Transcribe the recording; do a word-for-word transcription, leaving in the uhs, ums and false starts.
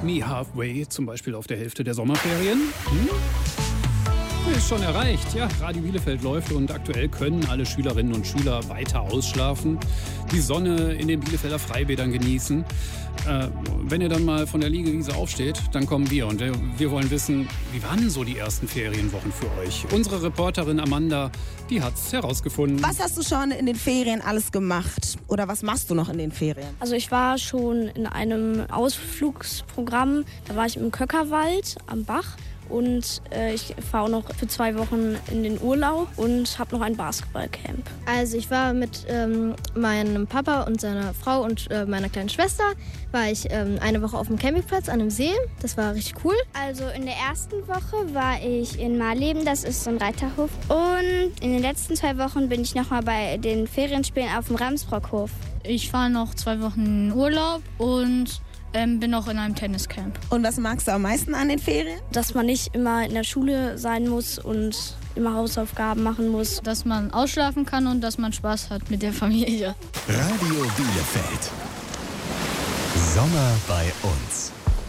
Meet Me Halfway, zum Beispiel auf der Hälfte der Sommerferien. Hm? Ist schon erreicht. Ja, Radio Bielefeld läuft und aktuell können alle Schülerinnen und Schüler weiter ausschlafen, die Sonne in den Bielefelder Freibädern genießen. Äh, wenn ihr dann mal von der Liegewiese aufsteht, dann kommen wir und äh, wir wollen wissen, wie waren so die ersten Ferienwochen für euch? Unsere Reporterin Amanda, die hat's herausgefunden. Was hast du schon in den Ferien alles gemacht? Oder was machst du noch in den Ferien? Also ich war schon in einem Ausflugsprogramm, da war ich im Köckerwald am Bach. Und äh, ich fahre auch noch für zwei Wochen in den Urlaub und habe noch ein Basketballcamp. Also ich war mit ähm, meinem Papa und seiner Frau und äh, meiner kleinen Schwester, war ich ähm, eine Woche auf dem Campingplatz an einem See. Das war richtig cool. Also in der ersten Woche war ich in Marleben, das ist so ein Reiterhof. Und in den letzten zwei Wochen bin ich noch mal bei den Ferienspielen auf dem Ramsbrockhof. Ich fahre noch zwei Wochen in Urlaub und Ähm, bin auch in einem Tenniscamp. Und was magst du am meisten an den Ferien? Dass man nicht immer in der Schule sein muss und immer Hausaufgaben machen muss. Dass man ausschlafen kann und dass man Spaß hat mit der Familie. Radio Bielefeld. Sommer bei uns.